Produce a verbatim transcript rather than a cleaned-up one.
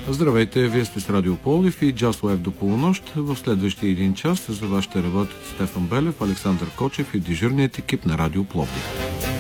Здравейте, вие сте с Радио Пловдив и Just Live до полунощ. В следващия един час за вас ще работят Стефан Белев, Александър Кочев и дежурният екип на Радио Пловдив.